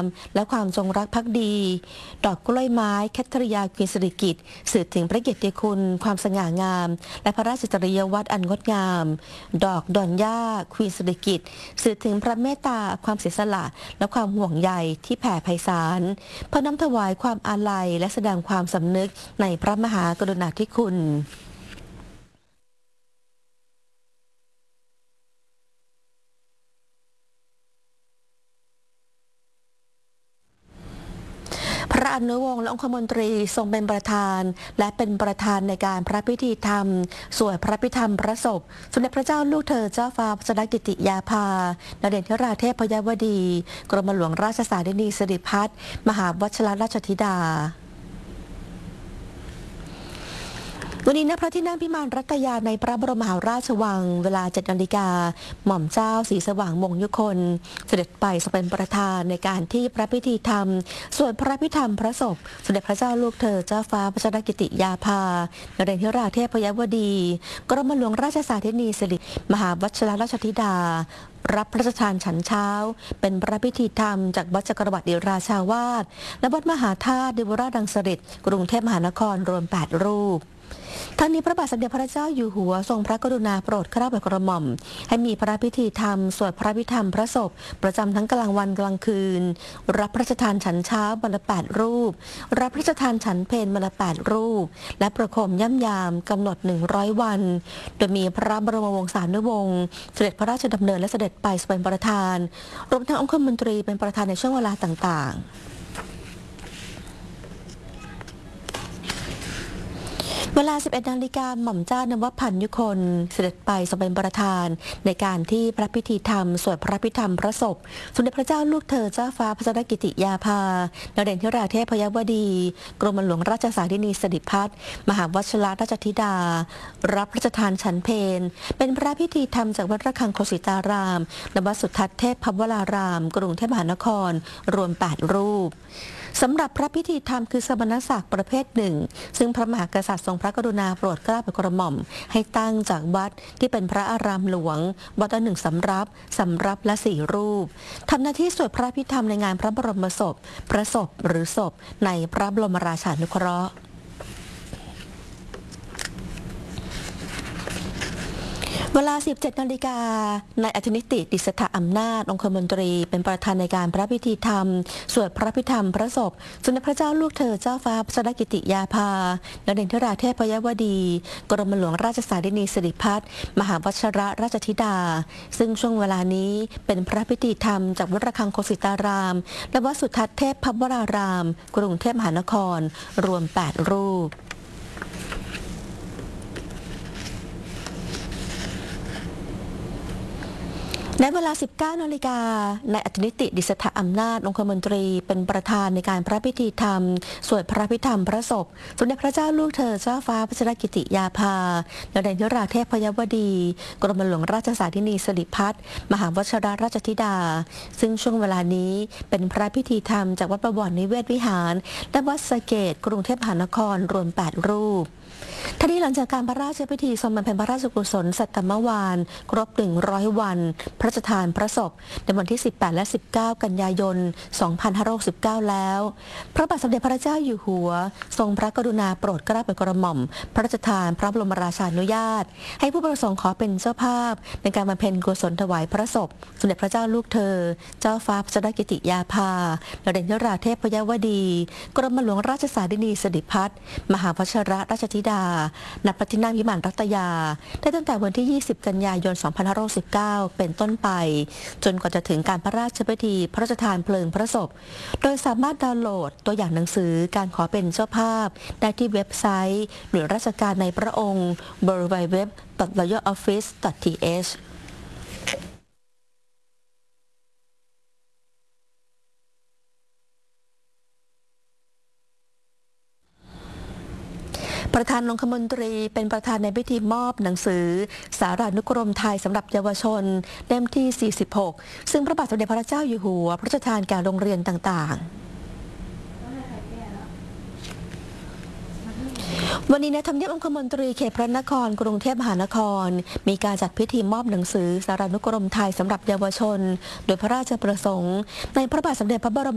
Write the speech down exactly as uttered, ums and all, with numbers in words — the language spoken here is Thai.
และความจงรักภักดีดอกกล้วยไม้แคทริยาควีนสิริกิติ์สื่อถึงพระเกียรติคุณความสง่างามและพระราชจริยวัตรอันงดงามดอกดอนย่าควีนสิริกิติ์สื่อถึงพระเมตตาความเสียสละและความห่วงใยที่แผ่ไพศาลเพื่อน้อมถวายความอาลัยและแสดงความสำนึกในพระมหากรุณาธิคุณพระอนุวงศ์และองคมนตรีทรงเป็นประธานและเป็นประธานในการพระพิธีธรรมสวดพระพิธรรมพระศพสมเด็จพระเจ้าลูกเธอเจ้าฟ้าพัชรกิติยาภานเรศวราเทพยวดีกรมหลวงราชสารินีสิริพัฒน์มหาวชิรราชธิดาวันนี้ณพระที่นั่งพิมานรัตยาในพระบรมมหาราชวังเวลาเจ็ดนาฬิกาหม่อมเจ้าศรีสว่างมงคลยุคนเสด็จไปทรงเป็นประธานในการที่พระพิธีธรรมสวดพระพิธรรมพระศพสมเด็จพระเจ้าลูกเธอเจ้าฟ้าพัชรกิติยาภานเรศวราเทพยวดีกรมหลวงราชสารินีสิริมหาวชิรราชธิดารับพระราชทานฉันเช้าเป็นพระพิธีธรรมจากวัดจักรวรรดิราชาวาสและวัดมหาธาตุดิวราชดังสฤษดิ์กรุงเทพมหานครรวมแปดรูปทั้งนี้พระบาทสมเด็จพระเจ้าอยู่หัวทรงพระกรุณาโปรดเกล้าโปรดกระหม่อมให้มีพระพิธีธรรมสวดพระพิธรรมพระศพประจำทั้งกลางวันกลางคืนรับพระราชทานฉันเช้าวันละแปดรูปรับพระราชทานฉันเพลวันละแปดรูปและประโคมย่ำยามกำหนดหนึ่งร้อยวันโดยมีพระบรมวงศานุวงศ์เสด็จพระราชดำเนินและเสด็จไปเป็นประธานรวมทั้งองคมนตรีเป็นประธานในช่วงเวลาต่างๆเวลา สิบเอ็ดนาฬิกาหม่อมเจ้านวพันธ์ยุคนเสด็จไปทรงเป็นประธานในการที่พระพิธีธรรมสวดพระพิธรรมพระศพสมเด็จพระเจ้าลูกเธอเจ้าฟ้าพัชรกิติยาภานเรศวราเทพยวดีกรมหลวงราชสารินีสิริพัฒน์มหาวชิรราชธิดารับพระราชทานฉันเพลเป็นพระพิธีธรรมจากวัดระฆังโคสิตารามและวัดสุทัศน์เทพพวรารามกรุงเทพมหานครรวมแปดรูปสำหรับพระพิธีธรรมคือสมณศักดิ์ประเภทหนึ่งซึ่งพระมหากษัตริย์ทรงพระกรุณาโปรดเกล้าโปรดกระหม่อมให้ตั้งจากวัดที่เป็นพระอารามหลวงวัดละหนึ่งสำรับสำรับและสี่รูปทำหน้าที่สวดพระพิธรรมในงานพระบรมศพพระศพหรือศพในพระบรมราชานุเคราะห์เวลา สิบเจ็ดนาฬิกานายอธินิติดิษฐอำนาจองคมนตรีเป็นประธานในการพระพิธีธรรมสวดพระพิธรรมพระศพสมเด็จพระเจ้าลูกเธอเจ้าฟ้าพัชรกิติยาภานเรศวราเทพยวดีกรมหลวงราชสารินีสิริพัฒน์มหาวชิรราชธิดาซึ่งช่วงเวลานี้เป็นพระพิธีธรรมจากวัดระฆังโคสิตารามและวัดสุทัศน์เทพพวรารามกรุงเทพมหานครรวมแปดรูปในเวลา สิบเก้านาฬิกานายอธินิติดิษฐอำนาจองคมนตรีเป็นประธานในการพระพิธีธรรมสวดพระพิธรรมพระศพสมเด็จพระเจ้าลูกเธอเจ้าฟ้าพัชรกิติยาภานเรศวราเทพยวดีกรมหลวงราชสารินีสิริพัฒน์มหาวชิรราชธิดาซึ่งช่วงเวลานี้เป็นพระพิธีธรรมจากวัดประวรนิเวศวิหารและวัดสะเกษกรุงเทพมหานครรวมแปดรูปท่านี้หลังจากการพระราชพิธีทรงบำเพ็ญพระราชกุศลสัตตมวานครบหนึ่งร้อยวันพระราชทานพระศพในวันที่สิบแปดและสิบเก้ากันยายนสองพันห้าร้อยหกสิบเก้าแล้วพระบาทสมเด็จพระเจ้าอยู่หัวทรงพระกรุณาโปรดเกล้าโปรดกระหม่อมพระราชทานพระบรมราชานุญาตให้ผู้ประสงค์ขอเป็นเจ้าภาพในการบำเพ็ญกุศลถวายพระศพสมเด็จพระเจ้าลูกเธอเจ้าฟ้าพัชรกิติยาภานเรศวราเทพยวดีกรมหลวงราชสารินีสิริพัฒน์มหาวชิรราชธิดาณพระที่นั่งพิมานรัตยาได้ตั้งแต่วันที่ยี่สิบกันยายนสองพันห้าร้อยสิบเก้าเป็นต้นไปจนกว่าจะถึงการพระราชพิธีพระราชทานเพลิงพระศพโดยสามารถดาวน์โหลดตัวอย่างหนังสือการขอเป็นเจ้าภาพได้ที่เว็บไซต์หน่วยราชการในพระองค์ ดับเบิลยู ดับเบิลยู ดับเบิลยู ดอท รอยัล ออฟฟิศ ดอท ที เอชประธานองคมนตรีเป็นประธานในพิธีมอบหนังสือสารานุกรมไทยสำหรับเยาวชนเล่มที่สี่สิบหกซึ่งพระบาทสมเด็จพระเจ้าอยู่หัวพระราชทานแก่โรงเรียนต่างๆ วันนี้ในทำเนียบองคมนตรีเขตพระนครกรุงเทพมหานครมีการจัดพิธีมอบหนังสือสารานุกรมไทยสำหรับเยาวชนโดยพระราชประสงค์ในพระบาทสมเด็จพระบรม